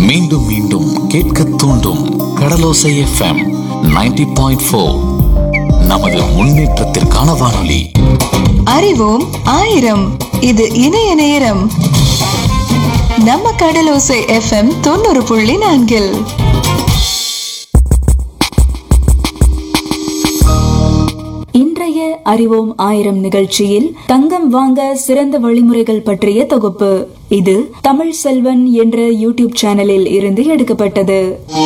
மீண்டும் மீண்டும் கேட்க தூண்டும் கடலோசை எஃப்எம் 90.4. நமது முன்னேற்றத்திற்கான வானொலி. அறிவோம் ஆயிரம். இது இணைய நேரம். நம்ம கடலோசை எஃப்எம் 90.4. இன்றைய அறிவோம் ஆயிரம் நிகழ்ச்சியில் தங்கம் வாங்க சிறந்த வழிமுறைகள் பற்றிய தொகுப்பு. இது தமிழ் செல்வன் என்ற யூடியூப் சேனலில் இருந்து எடுக்கப்பட்டது.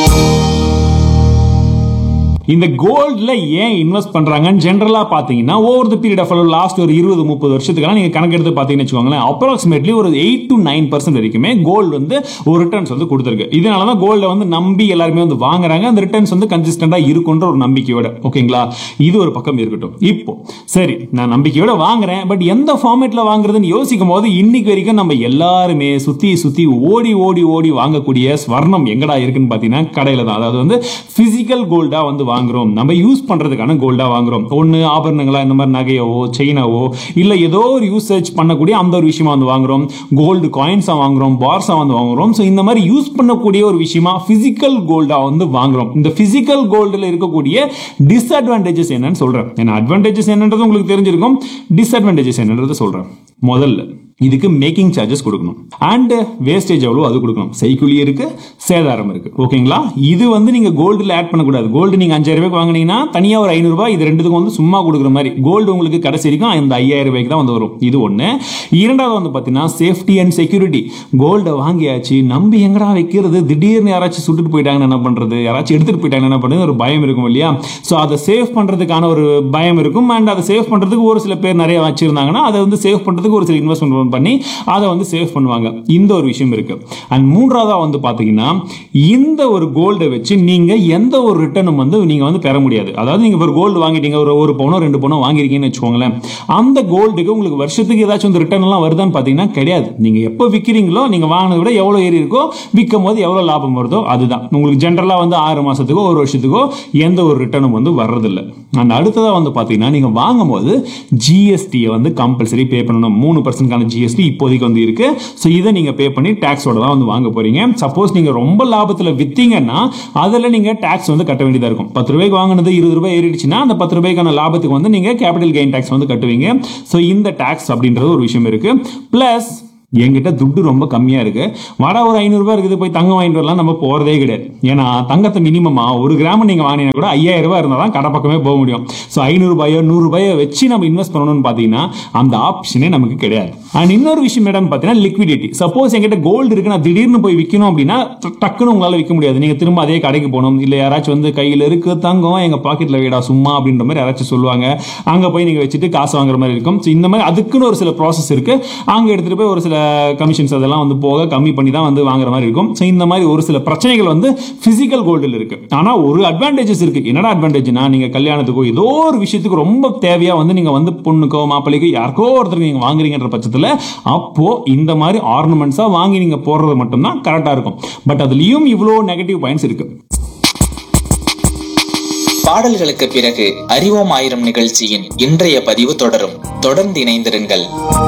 இந்த கோல்ட்ல ஏன் இன்வெஸ்ட் பண்றாங்கன்னு ஜெனரலா பாத்தீங்கன்னா over the period of last ஒரு 20-30 வருஷத்துக்கு நீங்க கணக்கு எடுத்து பாத்தீங்கன்னு வச்சுக்கோங்களேன், அப்ராக்சிமேட்லி ஒரு 8 to 9% வரைக்குமே கோல்டு வந்து ஒரு ரிட்டர்ன்ஸ் வந்து கொடுத்துருக்கு. இதனாலதான் கோல்ட வந்து நம்பி எல்லாருமே வந்து வாங்குறாங்க. அந்த ரிட்டர்ன்ஸ் வந்து கன்சிஸ்டன்டா இருக்குன்ற ஒரு நம்பிக்கையோட. ஓகேங்களா, இது ஒரு பக்கம் இருக்கட்டும். இப்போ சரி, நான் நம்பிக்கையோட வாங்குறேன், பட் எந்த ஃபார்மேட்ல வாங்குறதுன்னு யோசிக்கும் போது இன்னைக்கு வரைக்கும் நம்ம எல்லாருமே சுத்தி ஓடி ஓடி ஓடி வாங்கக்கூடிய ஸ்வர்ணம் எங்கடா இருக்குன்னு பாத்தீங்கன்னா கடையில தான். அதாவது வந்து பிசிக்கல் கோல்டா வந்து வாங்குறோம், நம்ம யூஸ் பண்றதுக்கான கோல்டா வாங்குறோம். ஒன்னு ஆபரணங்களா, இந்த மாதிரி நகையவோ செயினாவோ இல்ல ஏதோ ஒரு யூசேஜ் பண்ணக்கூடிய அந்த ஒரு விஷயமா வந்து வாங்குறோம். கோல்டு காயின்ஸா வாங்குறோம், பார்ஸா வந்து வாங்குறோம். சோ இந்த மாதிரி யூஸ் பண்ணக்கூடிய ஒரு விஷயமா பிசிக்கல் கோல்டா வந்து வாங்குறோம். இந்த பிசிக்கல் கோல்டுல இருக்கக்கூடிய டிஸ்அட்வான்டேஜஸ் என்னன்னு சொல்றேன். ஏன்னா அட்வான்டேஜஸ் என்னன்றது உங்களுக்கு தெரிஞ்சிருக்கும், டிஸ்அட்வான்டேஜஸ் என்னன்றது சொல்றேன். முதல்ல இதுக்கு மேக்கிங் சார்ஜஸ் கொடுக்கணும் அண்ட் வேஸ்டேஜ் எவ்வளவு அது கொடுக்கணும். செய்கூலி இருக்கு, சேதாரம் இருக்கு. ஓகேங்களா, இது வந்து நீங்க கோல்டுல ஆட் பண்ணக்கூடாது. கோல்டு நீங்க 5000 ரூபாய்க்கு வாங்கினீங்கன்னா தனியா ஒரு 500 ரூபாய் இது ரெண்டுத்துக்கும் வந்து சும்மா கொடுக்குற மாதிரி. கோல்டு உங்களுக்கு கடைசி வரைக்கும் அந்த 5000 ரூபாய்க்கு தான் வந்து வரும். இது ஒண்ணு. இரண்டாவது வந்து பாத்தீங்கன்னா சேஃப்டி அண்ட் செக்யூரிட்டி. கோல்ட வாங்கியாச்சு, நம்பி எங்கடா வைக்கிறது, திடீர்னு யாராச்சும் சுட்டுட்டு போயிட்டாங்கன்னு என்ன பண்றது, யாராச்சும் எடுத்துட்டு போயிட்டாங்கன்னு என்ன பண்றது, ஒரு பயம் இருக்கும் இல்லையா. சோ அதை சேவ் பண்றதுக்கான ஒரு பயம் இருக்கும். அண்ட் அதை சேவ் பண்றதுக்கு ஒரு சில பேர் நிறைய வச்சிருந்தாங்கன்னா அதை வந்து சேவ் பண்றதுக்கு ஒரு சில இன்வெஸ்ட்மெண்ட் பண்ணி அதை வந்து சேவ் பண்ணுவாங்க. இந்த ஒரு விஷயம் இருக்கு. அண்ட் மூன்றாவதா வந்து பாத்தீங்கன்னா இந்த ஒரு கோல்டை வச்சு நீங்க எந்த ஒரு ரிட்டர்னும் வந்து நீங்க வந்து பெற முடியாது. அதாவது நீங்க ஒரு கோல்டு வாங்கிட்டீங்க, ஒரு பவுனோ 2 பவுனோ வாங்கிருக்கீங்கன்னு வச்சுக்கோங்களேன், அந்த கோல்டுக்கு உங்களுக்கு வருஷத்துக்கு ஏதாச்சும் வந்து ரிட்டர்ன் எல்லாம் வருதான்னு பாத்தீங்கன்னா கிடையாது. நீங்க எப்போ விக்கிறீங்களோ, நீங்க வாங்கினதை விட எவ்வளவு ஏறி இருக்கோ, விற்கும் போது எவ்வளவு லாபம் வருதோ அதுதான் உங்களுக்கு ஜென்ரலா வந்து 6 மாசத்துக்கோ ஒரு வருஷத்துக்கோ எந்த ஒரு ரிட்டர்னும் வந்து வர்றதில்லை. அண்ட் அடுத்ததா வந்து பாத்தீங்கன்னா நீங்க வாங்கும் போது ஜிஎஸ்டி வந்து கம்பல்சரி பே பண்ணணும். 3% ஜிஎஸ்டி இப்போதைக்கு வந்து இருக்கு. சோ இதை நீங்க பே பண்ணி டாக்ஸோட தான் வந்து வாங்க போறீங்க. சப்போஸ் நீங்க ரொம்ப லாபத்துல வித்தீங்கன்னா அதுல நீங்க டாக்ஸ் வந்து கட்ட வேண்டியதா இருக்கும். 10 ரூபாய்க்கு வாங்கினது 20 ரூபாய் ஏறிடுச்சுன்னா அந்த 10 ரூபாய்க்கான லாபத்துக்கு வந்து நீங்க கேபிட்டல் கெயின் டாக்ஸ் வந்து கட்டுவீங்க. சோ இந்த டாக்ஸ் அப்படின்றது ஒரு விஷயம் இருக்கு. பிளஸ் என்கிட்ட துட்டு ரொம்ப கம்மியா இருக்கு, வர ஒரு 500 ரூபாய் இருக்குது, போய் தங்கம் வாங்கிட்டு வரலாம் நம்ம போறதே கிடையாது. ஏன்னா தங்கத்தை மினிமமா 1 கிராம் நீங்க வாங்கினா கூட 5000 ரூபாய் இருந்தா தான் கடை பக்கமே போக முடியும். ஸோ 500 ரூபாயோ 100 ரூபாயோ வச்சு நம்ம இன்வெஸ்ட் பண்ணணும்னு பாத்தீங்கன்னா அந்த ஆப்ஷனே நமக்கு கிடையாது. அண்ட் இன்னொரு விஷயம் என்னன்னு பாத்தீங்கன்னா லிக்விடிட்டி. சப்போஸ் என்கிட்ட கோல்டு இருக்கு, நான் திடீர்னு போய் விற்கணும் அப்படின்னா டக்குன்னு உங்களால விற்க முடியாது. நீங்க திரும்ப அதே கடைக்கு போகணும். இல்ல யாராச்சும் வந்து கையில இருக்கு தங்கம் எங்க பாக்கெட்ல வீடா சும்மா அப்படின்ற மாதிரி யாராச்சும் சொல்லுவாங்க. அங்க போய் நீங்க வச்சுட்டு காசு வாங்குற மாதிரி இருக்கும். இந்த மாதிரி அதுக்குன்னு ஒரு சில ப்ராசஸ் இருக்கு. அங்க எடுத்துட்டு போய் ஒரு சில கமிஷன்ஸ் அதெல்லாம் வந்து போக கம்மி பண்ணி தான் வந்து வாங்குற மாதிரி இருக்கும். சோ இந்த மாதிரி ஒரு சில பிரச்சனைகள் வந்து பிசிக்கல் கோல்டில் இருக்கு. ஆனா ஒரு அட்வான்டேஜஸ் இருக்கு. என்னடா அட்வான்டேஜ்னா, நீங்க கல்யாணத்துக்கோ ஏதோ ஒரு விஷயத்துக்கு ரொம்ப தேவையா வந்து நீங்க வந்து பொண்ணுக்கோ மாப்பிள்ளைக்கோ யாருக்கோ ஒருத்தருக்கு நீங்க வாங்குறீங்கன்ற பட்சத்துல அப்போ இந்த மாதிரி ஆர்னமெண்ட்ஸா வாங்கி நீங்க போடுறது மட்டும்தான் கரெக்டா இருக்கும். பட் அதுலயும் இவ்வளவு நெகட்டிவ் பாயிண்ட்ஸ் இருக்கு. பாடல்களுக்கு பிறகு அறிவோம் ஆயிரம் நிகழ்ச்சியின் இன்றைய பதிவு தொடரும். தொடர்ந்து இணைந்திருங்கள்.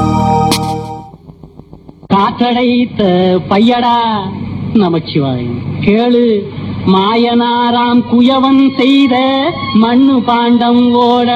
காற்றடைத்த பையடா நமச்சிவாய் கேளு, மாயனாராம் குயவன் செய்த மண்ணு பாண்டம் ஓட